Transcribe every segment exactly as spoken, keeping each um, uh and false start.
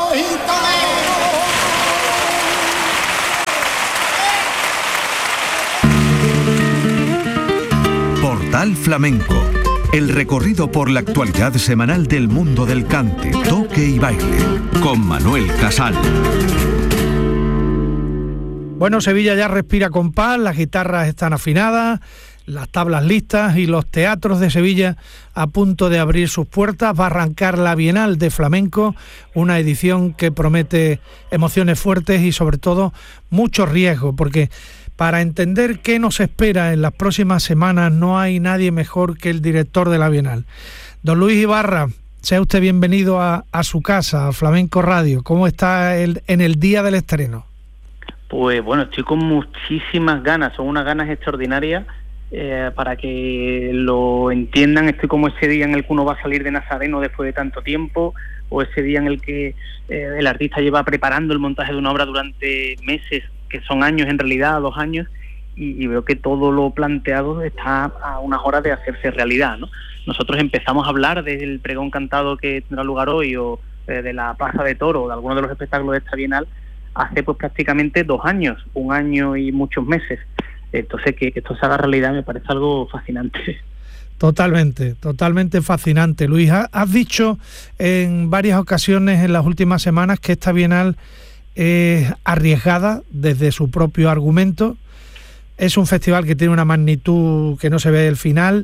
Portal Flamenco, el recorrido por la actualidad semanal del mundo del cante, toque y baile, con Manuel Casal. Bueno, Sevilla ya respira con paz, las guitarras están afinadas, las tablas listas y los teatros de Sevilla a punto de abrir sus puertas. Va a arrancar la Bienal de Flamenco, una edición que promete emociones fuertes y sobre todo mucho riesgo, porque para entender qué nos espera en las próximas semanas no hay nadie mejor que el director de la Bienal. Don Luis Ibarra, sea usted bienvenido a, a su casa, a Flamenco Radio. ¿Cómo está el, en el día del estreno? Pues bueno, estoy con muchísimas ganas, son unas ganas extraordinarias. Eh, para que lo entiendan, estoy como ese día en el que uno va a salir de Nazareno después de tanto tiempo, o ese día en el que eh, el artista lleva preparando el montaje de una obra durante meses, que son años en realidad, dos años, y, y veo que todo lo planteado está a unas horas de hacerse realidad, ¿no? Nosotros empezamos a hablar del pregón cantado que tendrá lugar hoy, o eh, de la Plaza de Toro, o de algunos de los espectáculos de esta Bienal, hace pues prácticamente dos años, un año y muchos meses. Entonces, que, que esto se haga realidad me parece algo fascinante. Totalmente, totalmente fascinante. Luis, has dicho en varias ocasiones en las últimas semanas que esta Bienal es arriesgada desde su propio argumento. Es un festival que tiene una magnitud que no se ve el final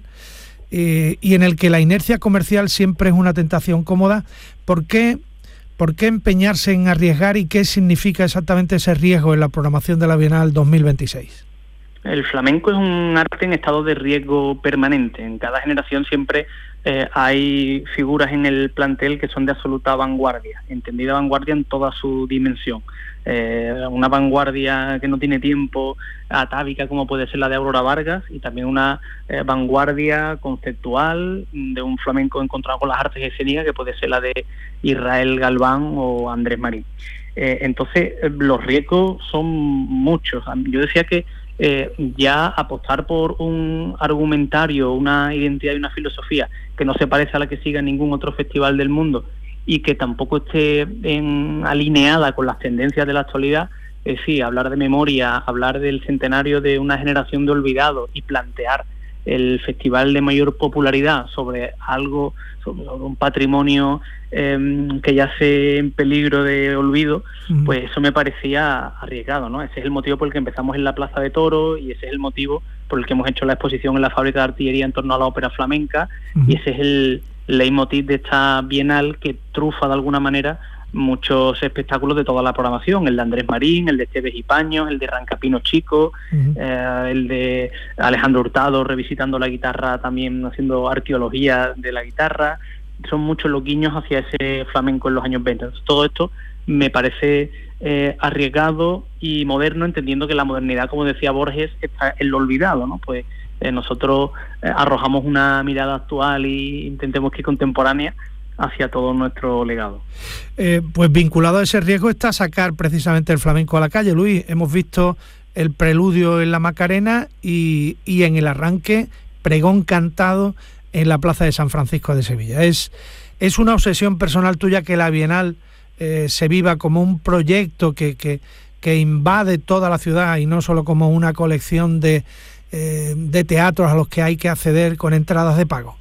eh, y en el que la inercia comercial siempre es una tentación cómoda. ¿Por qué, ¿Por qué empeñarse en arriesgar y qué significa exactamente ese riesgo en la programación de la Bienal dos mil veintiséis? El flamenco es un arte en estado de riesgo permanente. En cada generación siempre eh, hay figuras en el plantel que son de absoluta vanguardia, entendida vanguardia en toda su dimensión. Eh, una vanguardia que no tiene tiempo, atávica, como puede ser la de Aurora Vargas, y también una eh, vanguardia conceptual de un flamenco encontrado con las artes escénicas, que puede ser la de Israel Galván o Andrés Marín. Eh, entonces, eh, los riesgos son muchos. Yo decía que Eh, ya apostar por un argumentario, una identidad y una filosofía que no se parece a la que siga ningún otro festival del mundo y que tampoco esté en, alineada con las tendencias de la actualidad, es decir, hablar de memoria, hablar del centenario de una generación de olvidados y plantear el festival de mayor popularidad sobre algo, sobre un patrimonio eh, que yace en peligro de olvido, uh-huh. Pues eso me parecía arriesgado, ¿no? Ese es el motivo por el que empezamos en la Plaza de Toro y ese es el motivo por el que hemos hecho la exposición en la Fábrica de Artillería en torno a la ópera flamenca, uh-huh. Y ese es el leitmotiv de esta Bienal que trufa de alguna manera muchos espectáculos de toda la programación, el de Andrés Marín, el de Esteves y Paños, el de Rancapino Chico, uh-huh. eh, el de Alejandro Hurtado revisitando la guitarra, también haciendo arqueología de la guitarra. Son muchos los guiños hacia ese flamenco en los años veinte. Entonces, todo esto me parece eh, arriesgado y moderno, entendiendo que la modernidad, como decía Borges, está en lo olvidado, ¿no? Pues eh, nosotros eh, arrojamos una mirada actual y intentemos que contemporánea hacia todo nuestro legado. Eh, pues vinculado a ese riesgo está sacar precisamente el flamenco a la calle, Luis. Hemos visto el preludio en la Macarena y, y en el arranque pregón cantado en la Plaza de San Francisco de Sevilla. Es, es una obsesión personal tuya que la Bienal eh, se viva como un proyecto que, que, que invade toda la ciudad y no solo como una colección de, eh, de teatros a los que hay que acceder con entradas de pago.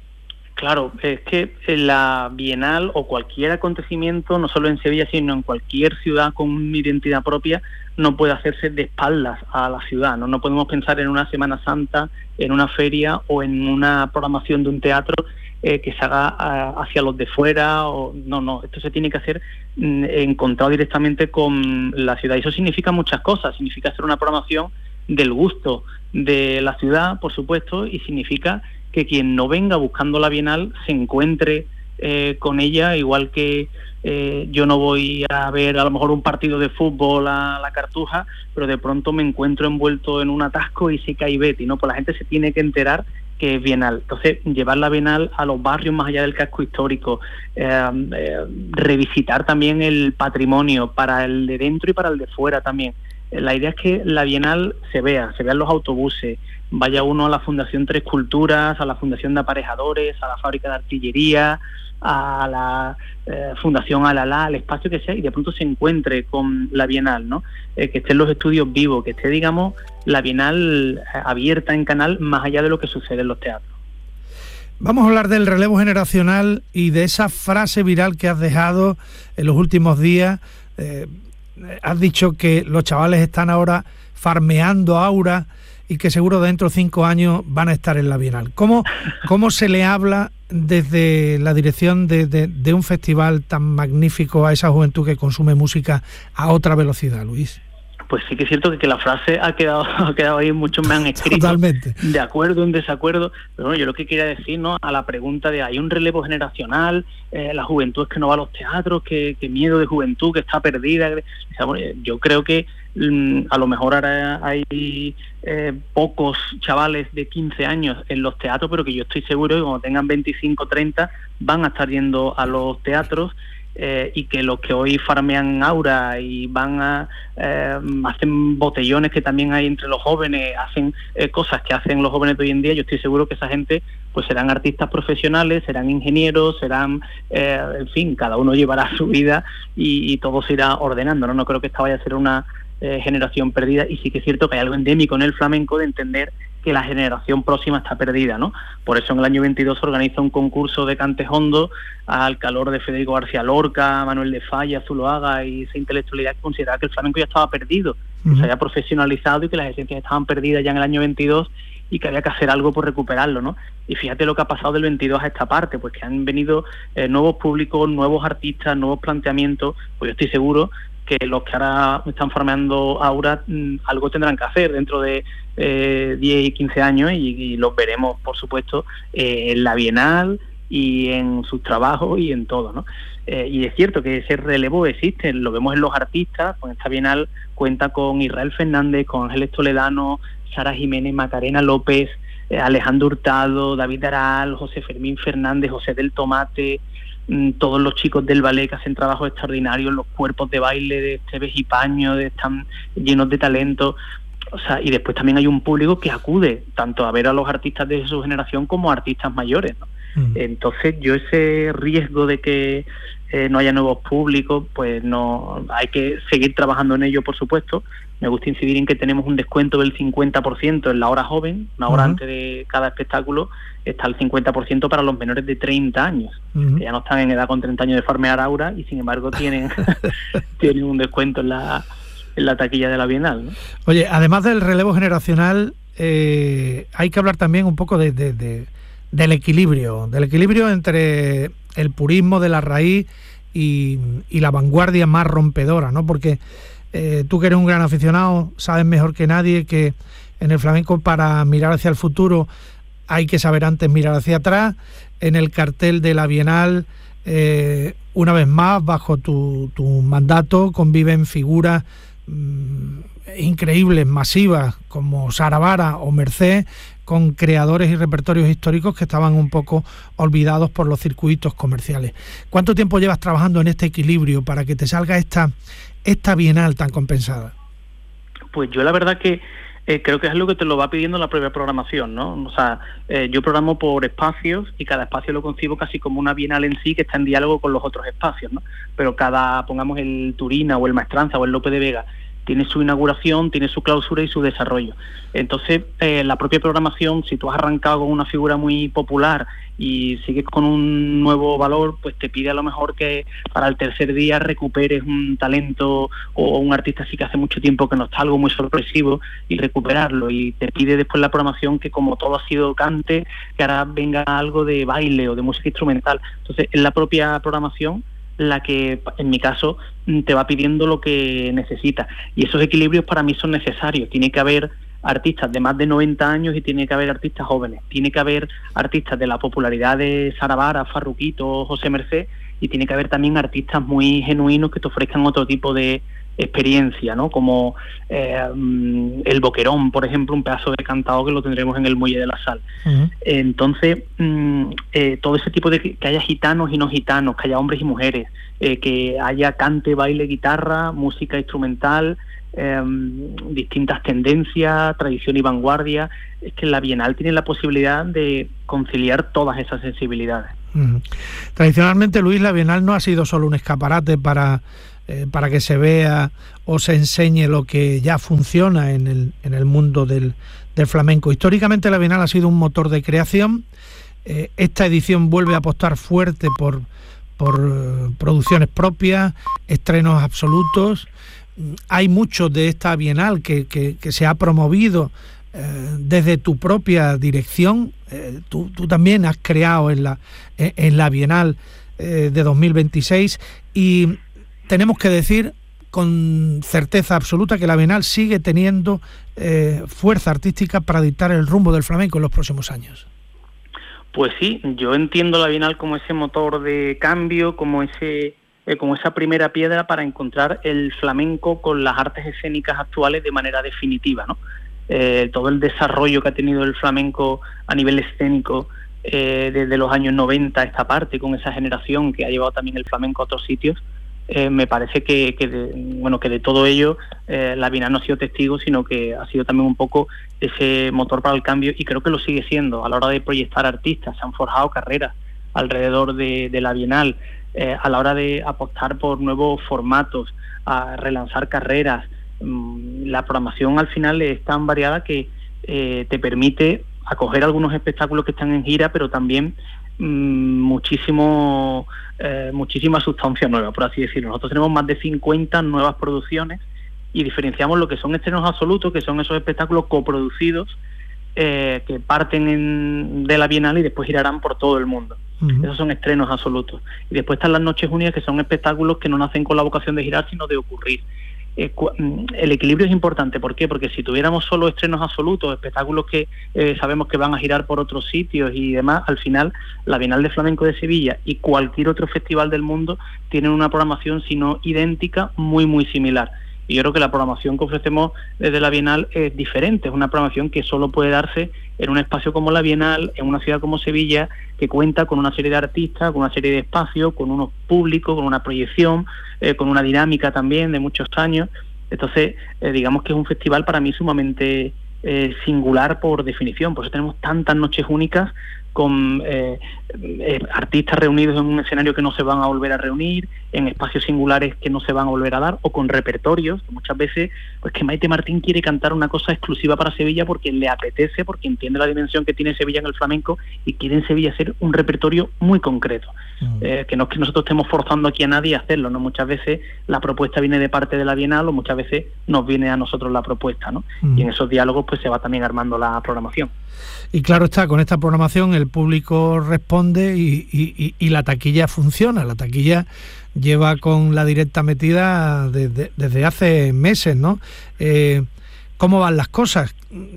Claro, es que la Bienal o cualquier acontecimiento, no solo en Sevilla, sino en cualquier ciudad con una identidad propia, no puede hacerse de espaldas a la ciudad, ¿no? No podemos pensar en una Semana Santa, en una feria o en una programación de un teatro eh, que se haga a, hacia los de fuera. O no, no, esto se tiene que hacer mm, encontrado directamente con la ciudad. Y eso significa muchas cosas. Significa hacer una programación del gusto de la ciudad, por supuesto, y significa que quien no venga buscando la Bienal se encuentre eh, con ella, igual que eh, yo no voy a ver a lo mejor un partido de fútbol a la Cartuja, pero de pronto me encuentro envuelto en un atasco y sé que hay Betty, ¿no? Pues la gente se tiene que enterar que es Bienal. Entonces, llevar la Bienal a los barrios más allá del casco histórico, eh, eh, revisitar también el patrimonio para el de dentro y para el de fuera también. La idea es que la Bienal se vea, se vean los autobuses, vaya uno a la Fundación Tres Culturas, a la Fundación de Aparejadores, a la Fábrica de Artillería, a la eh, Fundación Alalá, al espacio que sea, y de pronto se encuentre con la Bienal, ¿no? Eh, que estén los estudios vivos, que esté, digamos, la Bienal eh, abierta en canal, más allá de lo que sucede en los teatros. Vamos a hablar del relevo generacional y de esa frase viral que has dejado en los últimos días. Eh, has dicho que los chavales están ahora farmeando aura y que seguro dentro de cinco años van a estar en la Bienal. ¿Cómo, cómo se le habla desde la dirección de, de, de un festival tan magnífico a esa juventud que consume música a otra velocidad, Luis? Pues sí que es cierto que, que la frase ha quedado ha quedado ahí, muchos me han escrito. Totalmente. De acuerdo, en desacuerdo, pero bueno, yo lo que quería decir, ¿no?, a la pregunta de hay un relevo generacional, eh, la juventud es que no va a los teatros, que, que miedo de juventud, que está perdida. Yo creo que mm, a lo mejor ahora hay eh, pocos chavales de quince años en los teatros, pero que yo estoy seguro que cuando tengan veinticinco, treinta van a estar yendo a los teatros. Eh, y que los que hoy farmean aura y van a eh, hacen botellones que también hay entre los jóvenes, hacen eh, cosas que hacen los jóvenes de hoy en día, yo estoy seguro que esa gente pues serán artistas profesionales, serán ingenieros, serán, eh, en fin, cada uno llevará su vida y, y todo se irá ordenando, ¿no? No creo que esta vaya a ser una eh, generación perdida, y sí que es cierto que hay algo endémico en el flamenco de entender que la generación próxima está perdida, ¿no? Por eso en el año veintidós se organiza un concurso de cantes hondo al calor de Federico García Lorca, Manuel de Falla, Zuloaga y esa intelectualidad que consideraba que el flamenco ya estaba perdido, uh-huh. que se había profesionalizado y que las esencias estaban perdidas ya en el año veintidós y que había que hacer algo por recuperarlo, ¿no? Y fíjate lo que ha pasado del veintidós a esta parte, pues que han venido eh, nuevos públicos, nuevos artistas, nuevos planteamientos, pues yo estoy seguro que los que ahora están farmeando aura mmm, algo tendrán que hacer dentro de eh, diez y quince años y, y los veremos, por supuesto, eh, en la Bienal y en sus trabajos y en todo, ¿no? Eh, y es cierto que ese relevo existe, lo vemos en los artistas, pues esta Bienal cuenta con Israel Fernández, con Ángeles Toledano, Sara Jiménez, Macarena López, eh, Alejandro Hurtado, David Aral, José Fermín Fernández, José del Tomate, todos los chicos del ballet que hacen trabajos extraordinarios, los cuerpos de baile de Esteves y Paño, de, están llenos de talento, o sea, y después también hay un público que acude tanto a ver a los artistas de su generación como a artistas mayores, ¿no? Mm. Entonces yo ese riesgo de que eh, no haya nuevos públicos, pues no, hay que seguir trabajando en ello, por supuesto. Me gusta incidir en que tenemos un descuento del cincuenta por ciento en la hora joven, una hora uh-huh. antes de cada espectáculo, está el cincuenta por ciento para los menores de treinta años, uh-huh. que ya no están en edad con treinta años de farmear aura y sin embargo tienen, tienen un descuento en la, en la taquilla de la Bienal, ¿no? Oye, además del relevo generacional, eh, hay que hablar también un poco de, de, de, del equilibrio, del equilibrio entre el purismo de la raíz y, y la vanguardia más rompedora, ¿no? Porque Eh, tú que eres un gran aficionado, sabes mejor que nadie que en el flamenco para mirar hacia el futuro hay que saber antes mirar hacia atrás. En el cartel de la Bienal, eh, una vez más, bajo tu, tu mandato, conviven figuras mmm, increíbles, masivas, como Sara Vara o Mercé, con creadores y repertorios históricos que estaban un poco olvidados por los circuitos comerciales. ¿Cuánto tiempo llevas trabajando en este equilibrio para que te salga esta... esta Bienal tan compensada? Pues yo la verdad que eh, creo que es algo que te lo va pidiendo la propia programación, ¿no? O sea, eh, yo programo por espacios y cada espacio lo concibo casi como una Bienal en sí que está en diálogo con los otros espacios, ¿no? Pero cada, pongamos el Turina o el Maestranza o el Lope de Vega, tiene su inauguración, tiene su clausura y su desarrollo. Entonces, eh, la propia programación, si tú has arrancado con una figura muy popular y sigues con un nuevo valor, pues te pide a lo mejor que para el tercer día recuperes un talento o un artista así que hace mucho tiempo que no está, algo muy sorpresivo, y recuperarlo. Y te pide después la programación que, como todo ha sido cante, que ahora venga algo de baile o de música instrumental. Entonces, es la propia programación la que, en mi caso, te va pidiendo lo que necesita. Y esos equilibrios para mí son necesarios. Tiene que haber artistas de más de noventa años y tiene que haber artistas jóvenes. Tiene que haber artistas de la popularidad de Sara Vara, Farruquito, José Mercé, y tiene que haber también artistas muy genuinos que te ofrezcan otro tipo de experiencia, ¿no? Como eh, el Boquerón, por ejemplo, un pedazo de cantado que lo tendremos en el Muelle de la Sal. Uh-huh. Entonces, mm, eh, todo ese tipo de que haya gitanos y no gitanos, que haya hombres y mujeres, eh, que haya cante, baile, guitarra, música instrumental, eh, distintas tendencias, tradición y vanguardia. Es que la Bienal tiene la posibilidad de conciliar todas esas sensibilidades. Uh-huh. Tradicionalmente, Luis, la Bienal no ha sido solo un escaparate para, eh, para que se vea o se enseñe lo que ya funciona en el, en el mundo del, del flamenco. Históricamente la Bienal ha sido un motor de creación. Eh, esta edición vuelve a apostar fuerte por, por uh, producciones propias, estrenos absolutos. Hay mucho de esta Bienal que, que, que se ha promovido eh, desde tu propia dirección. Eh, tú, tú también has creado en la, en la Bienal eh, de dos mil veintiséis, y tenemos que decir con certeza absoluta que la Bienal sigue teniendo eh, fuerza artística para dictar el rumbo del flamenco en los próximos años. Pues sí, yo entiendo la Bienal como ese motor de cambio, como ese eh, como esa primera piedra para encontrar el flamenco con las artes escénicas actuales de manera definitiva, ¿no? Eh, todo el desarrollo que ha tenido el flamenco a nivel escénico eh, desde los años noventa a esta parte, con esa generación que ha llevado también el flamenco a otros sitios, eh, me parece que, que de, bueno, que de todo ello eh, la Bienal no ha sido testigo, sino que ha sido también un poco ese motor para el cambio, y creo que lo sigue siendo a la hora de proyectar artistas. Se han forjado carreras alrededor de, de la Bienal, eh, a la hora de apostar por nuevos formatos, a relanzar carreras. La programación al final es tan variada que eh, te permite acoger algunos espectáculos que están en gira, pero también mmm, muchísimo eh, muchísima sustancia nueva, por así decirlo. Nosotros tenemos más de cincuenta nuevas producciones y diferenciamos lo que son estrenos absolutos, que son esos espectáculos coproducidos eh, que parten en, de la Bienal y después girarán por todo el mundo. Uh-huh. Esos son estrenos absolutos. Y después están las Noches Unidas, que son espectáculos que no nacen con la vocación de girar, sino de ocurrir. Eh, el equilibrio es importante. ¿Por qué? Porque si tuviéramos solo estrenos absolutos, espectáculos que eh, sabemos que van a girar por otros sitios y demás, al final la Bienal de Flamenco de Sevilla y cualquier otro festival del mundo tienen una programación, si no idéntica, muy muy similar. Y yo creo que la programación que ofrecemos desde la Bienal es diferente, es una programación que solo puede darse en un espacio como la Bienal, en una ciudad como Sevilla, que cuenta con una serie de artistas, con una serie de espacios, con unos públicos, con una proyección, eh, con una dinámica también de muchos años. Entonces, eh, digamos que es un festival para mí sumamente eh, singular por definición. Por eso tenemos tantas noches únicas con eh, eh, artistas reunidos en un escenario que no se van a volver a reunir, en espacios singulares que no se van a volver a dar, o con repertorios. Muchas veces, pues que Maite Martín quiere cantar una cosa exclusiva para Sevilla porque le apetece, porque entiende la dimensión que tiene Sevilla en el flamenco y quiere en Sevilla hacer un repertorio muy concreto. Uh-huh. Eh, que no es que nosotros estemos forzando aquí a nadie a hacerlo, ¿no? Muchas veces la propuesta viene de parte de la Bienal, o muchas veces nos viene a nosotros la propuesta, ¿no? Uh-huh. Y en esos diálogos pues se va también armando la programación. Y claro está, con esta programación el público responde y, y, y la taquilla funciona. La taquilla lleva con la directa metida desde, desde hace meses, ¿no? Eh, ¿Cómo van las cosas?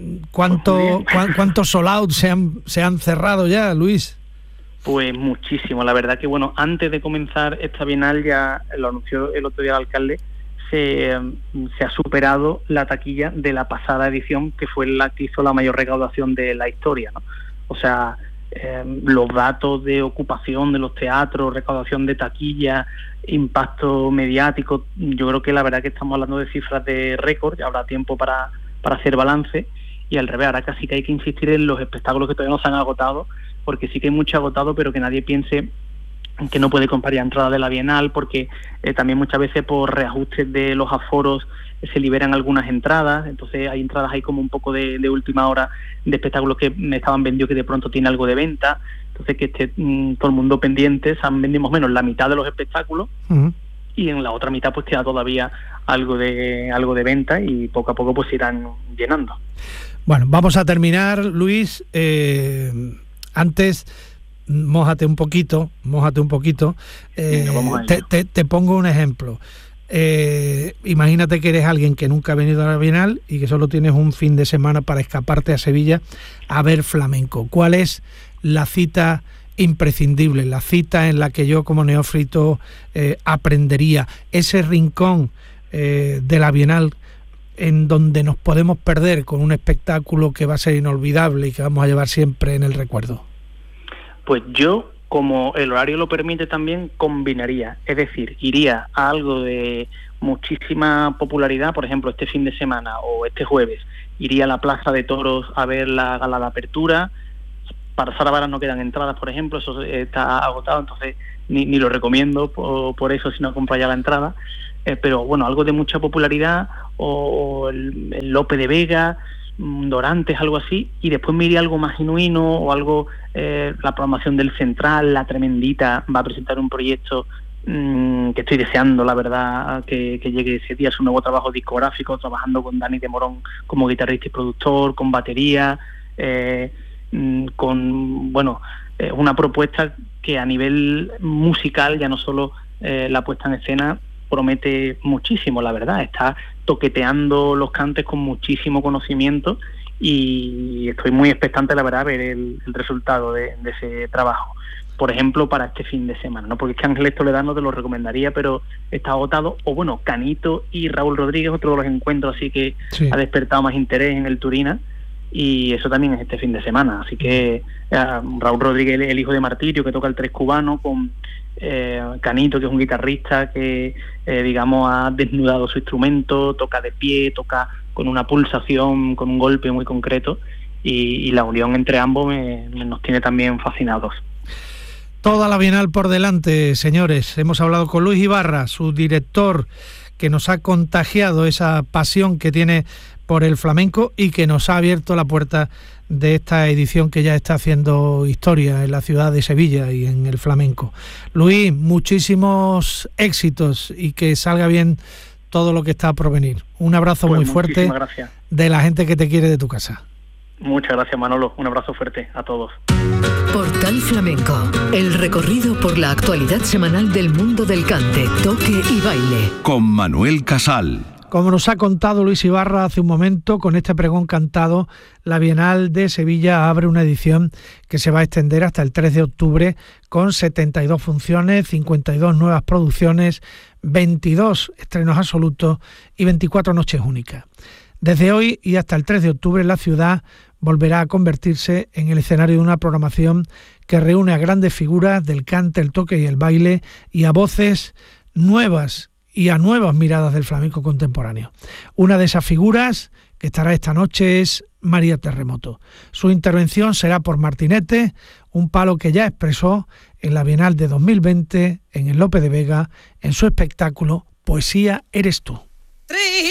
¿Cuánto, cu- ¿Cuántos sold out se han, se han cerrado ya, Luis? Pues muchísimo. La verdad que, bueno, antes de comenzar esta Bienal, ya lo anunció el otro día el alcalde, Se, se ha superado la taquilla de la pasada edición, que fue la que hizo la mayor recaudación de la historia, ¿no? O sea, eh, los datos de ocupación de los teatros, recaudación de taquilla, impacto mediático, yo creo que la verdad que estamos hablando de cifras de récord. Ya habrá tiempo para, para hacer balance, y al revés, ahora casi que hay que insistir en los espectáculos que todavía no se han agotado, porque sí que hay mucho agotado, pero que nadie piense que no puede comprar ya entrada de la Bienal, porque eh, también muchas veces por reajustes de los aforos eh, se liberan algunas entradas. Entonces hay entradas ahí como un poco de, de última hora de espectáculos que estaban vendidos, que de pronto tiene algo de venta. Entonces que esté mmm, todo el mundo pendiente. Se han vendido más o menos la mitad de los espectáculos, uh-huh. y en la otra mitad pues queda todavía algo de algo de venta, y poco a poco pues se irán llenando. Bueno, vamos a terminar, Luis. Eh, antes... Mójate un poquito, mójate un poquito. Eh, sí, te, te, te pongo un ejemplo. Eh, imagínate que eres alguien que nunca ha venido a la Bienal y que solo tienes un fin de semana para escaparte a Sevilla a ver flamenco. ¿Cuál es la cita imprescindible, la cita en la que yo como neófito eh, aprendería? Ese rincón eh, de la Bienal en donde nos podemos perder con un espectáculo que va a ser inolvidable y que vamos a llevar siempre en el recuerdo. Pues yo como el horario lo permite también, combinaría, es decir, iría a algo de muchísima popularidad, por ejemplo, este fin de semana o este jueves, iría a la Plaza de Toros a ver la gala de apertura. Para Sara Varas no quedan entradas, por ejemplo, eso está agotado, entonces ni, ni lo recomiendo por, por eso, si no compra ya la entrada. Eh, pero bueno, algo de mucha popularidad, o, o el, el Lope de Vega, Dorantes, algo así, y después me iría algo más genuino, o algo, eh, la programación del Central, La Tremendita va a presentar un proyecto mmm, que estoy deseando, la verdad, que, que llegue ese día. Es un nuevo trabajo discográfico, trabajando con Dani de Morón como guitarrista y productor, con batería, eh, mmm, con, bueno, eh, una propuesta que a nivel musical, ya no solo eh, la puesta en escena, promete muchísimo, la verdad. Está toqueteando los cantes con muchísimo conocimiento, y estoy muy expectante, la verdad, a ver el, el resultado de, de ese trabajo. Por ejemplo, para este fin de semana, ¿no? Porque es que Ángeles Toledano te lo recomendaría, pero está agotado. O bueno, Canito y Raúl Rodríguez, otro de los encuentros así que sí ha despertado más interés en el Turina, y eso también es este fin de semana. Así que uh, Raúl Rodríguez, el hijo de Martirio, que toca el tres cubano, con eh, Canito, que es un guitarrista que, eh, digamos, ha desnudado su instrumento, toca de pie, toca con una pulsación, con un golpe muy concreto, y, y la unión entre ambos me, me, nos tiene también fascinados. Toda la Bienal por delante, señores. Hemos hablado con Luis Ibarra, su director, que nos ha contagiado esa pasión que tiene por el flamenco y que nos ha abierto la puerta de esta edición que ya está haciendo historia en la ciudad de Sevilla y en el flamenco. Luis, muchísimos éxitos y que salga bien todo lo que está por venir. Un abrazo pues muy fuerte gracias. De la gente que te quiere de tu casa. Muchas gracias, Manolo. Un abrazo fuerte a todos. Portal Flamenco, el recorrido por la actualidad semanal del mundo del cante, toque y baile. Con Manuel Casal. Como nos ha contado Luis Ibarra hace un momento, con este pregón cantado, la Bienal de Sevilla abre una edición que se va a extender hasta el tres de octubre, con setenta y dos funciones, cincuenta y dos nuevas producciones, veintidós estrenos absolutos y veinticuatro noches únicas. Desde hoy y hasta el tres de octubre, la ciudad volverá a convertirse en el escenario de una programación que reúne a grandes figuras del cante, el toque y el baile, y a voces nuevas y a nuevas miradas del flamenco contemporáneo. Una de esas figuras que estará esta noche es María Terremoto. Su intervención será por Martinete, un palo que ya expresó en la Bienal de dos mil veinte en el Lope de Vega, en su espectáculo Poesía eres tú.